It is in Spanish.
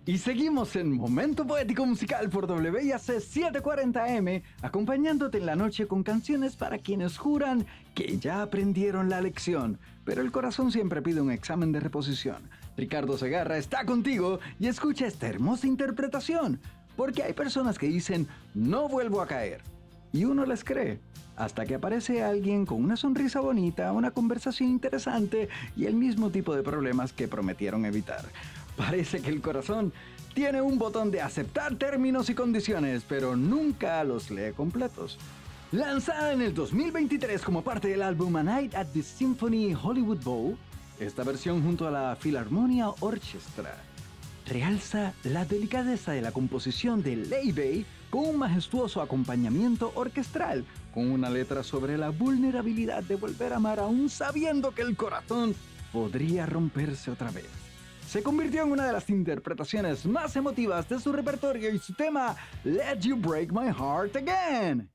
Y seguimos en Momento Poético Musical por WIAC 740M, acompañándote en la noche con canciones para quienes juran que ya aprendieron la lección, pero el corazón siempre pide un examen de reposición. Ricardo Segarra está contigo y escucha esta hermosa interpretación, porque hay personas que dicen, no vuelvo a caer, y uno les cree, hasta que aparece alguien con una sonrisa bonita, una conversación interesante y el mismo tipo de problemas que prometieron evitar. Parece que el corazón tiene un botón de aceptar términos y condiciones, pero nunca los lee completos. Lanzada en el 2023 como parte del álbum A Night at the Symphony Hollywood Bowl, esta versión junto a la Philharmonia Orchestra realza la delicadeza de la composición de Leibey con un majestuoso acompañamiento orquestral, con una letra sobre la vulnerabilidad de volver a amar aún sabiendo que el corazón podría romperse otra vez. Se convirtió en una de las interpretaciones más emotivas de su repertorio y su tema Let You Break My Heart Again.